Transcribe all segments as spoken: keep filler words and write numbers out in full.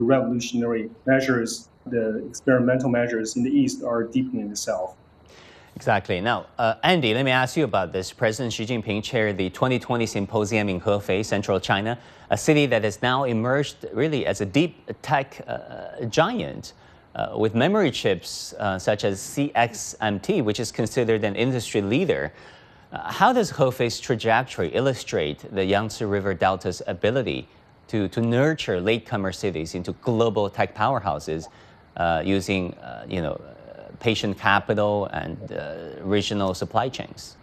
revolutionary measures, the experimental measures in the East are deepening the South. Exactly. Now, uh, Andy, let me ask you about this. President Xi Jinping chaired the twenty twenty symposium in Hefei, central China, a city that has now emerged really as a deep tech uh, giant uh, with memory chips uh, such as C X M T, which is considered an industry leader. Uh, how does Hefei's trajectory illustrate the Yangtze River Delta's ability to, to nurture latecomer cities into global tech powerhouses uh, using, uh, you know, patient capital and uh, regional supply chains?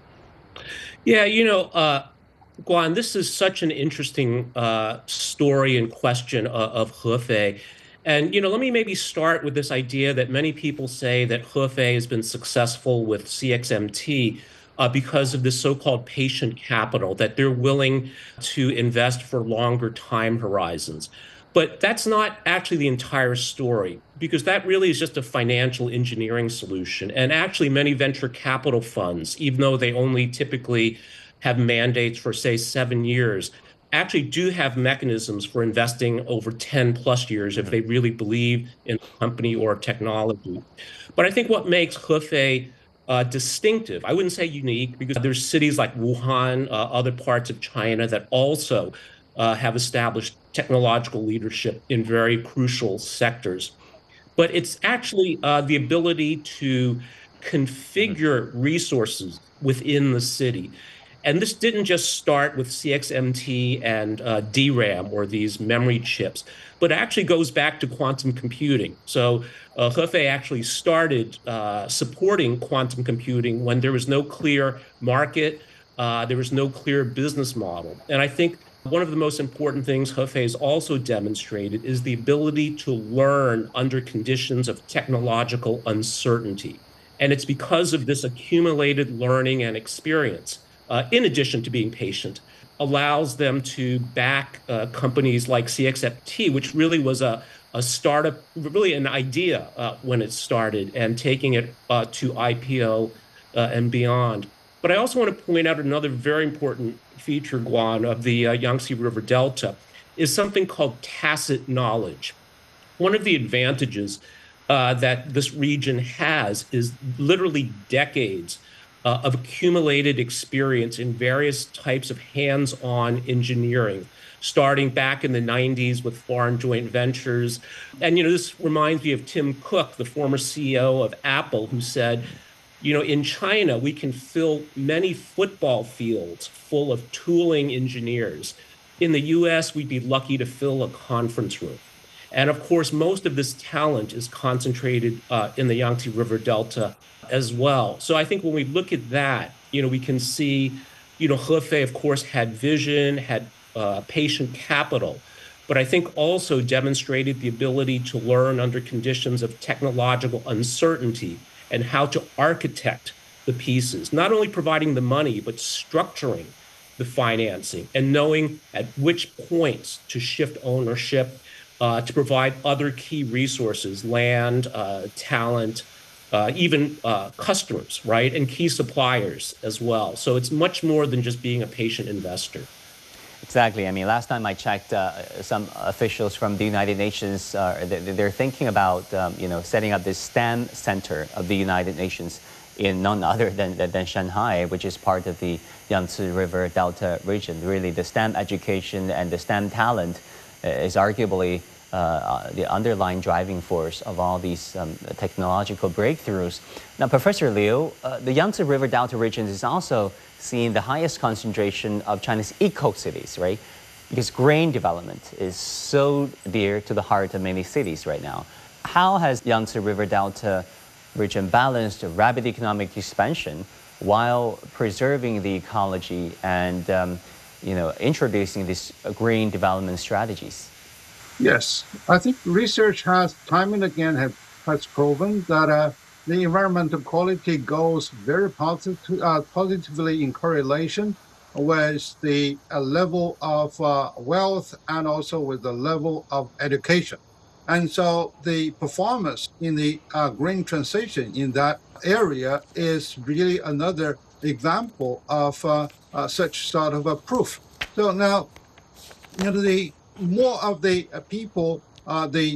Yeah, you know, uh, Guan, this is such an interesting uh, story and question of, of Hefei. And, you know, let me maybe start with this idea that many people say that Hefei has been successful with C X M T uh, because of this so-called patient capital, that they're willing to invest for longer time horizons. But that's not actually the entire story, because that really is just a financial engineering solution. And actually, many venture capital funds, even though they only typically have mandates for, say, seven years, actually do have mechanisms for investing over ten plus years if they really believe in a company or technology. But I think what makes Hefei uh, distinctive, I wouldn't say unique, because there's cities like Wuhan, uh, other parts of China that also uh, have established technological leadership in very crucial sectors. But it's actually uh, the ability to configure resources within the city. And this didn't just start with C X M T and uh, D RAM, or these memory chips, but actually goes back to quantum computing. So uh, Hefei actually started uh, supporting quantum computing when there was no clear market, uh, there was no clear business model. And I think one of the most important things Hefei has also demonstrated is the ability to learn under conditions of technological uncertainty. And it's because of this accumulated learning and experience, uh, in addition to being patient, allows them to back uh, companies like C X M T, which really was a, a startup, really an idea uh, when it started, and taking it uh, to I P O uh, and beyond. But I also want to point out another very important feature, Guan, of the uh, Yangtze River Delta is something called tacit knowledge. One of the advantages uh, that this region has is literally decades uh, of accumulated experience in various types of hands-on engineering, starting back in the nineties with foreign joint ventures. And, you know, this reminds me of Tim Cook, the former C E O of Apple, who said, you know, in China, we can fill many football fields full of tooling engineers. In the U S, we'd be lucky to fill a conference room. And of course, most of this talent is concentrated uh, in the Yangtze River Delta as well. So I think when we look at that, you know, we can see, you know, Hefei, of course, had vision, had uh, patient capital, but I think also demonstrated the ability to learn under conditions of technological uncertainty and how to architect the pieces, not only providing the money, but structuring the financing and knowing at which points to shift ownership, uh, to provide other key resources, land, uh, talent, uh, even uh, customers, right? And key suppliers as well. So it's much more than just being a patient investor. Exactly. I mean, last time I checked, uh, some officials from the United Nations, uh, they're thinking about, um, you know, setting up this STEM center of the United Nations in none other than, than, than Shanghai, which is part of the Yangtze River Delta region. Really, the STEM education and the STEM talent uh, is arguably uh, the underlying driving force of all these um, technological breakthroughs. Now, Professor Liu, uh, the Yangtze River Delta region is also seeing the highest concentration of China's eco-cities, right? Because grain development is so dear to the heart of many cities right now. How has Yangtze River Delta region balanced rapid economic expansion while preserving the ecology and, um, you know, introducing these green development strategies? Yes, I think research has time and again have, has proven that uh, the environmental quality goes very positive, uh, positively in correlation with the uh, level of uh, wealth and also with the level of education. And so the performance in the uh, green transition in that area is really another example of uh, uh, such sort of a proof. So now, you know, the more of the uh, people, uh, the